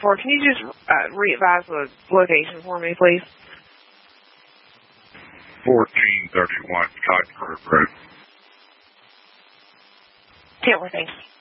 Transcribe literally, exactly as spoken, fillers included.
before. Can you just uh, re-advise the location for me, please? fourteen thirty-one Cotton Grove Road. Taylor, thank you.